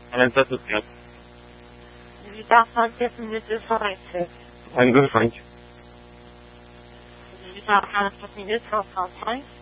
Ale co tu sklep? Witam, 5 minut Forency. I'm good, thank you. Witam, 5 minut Forency.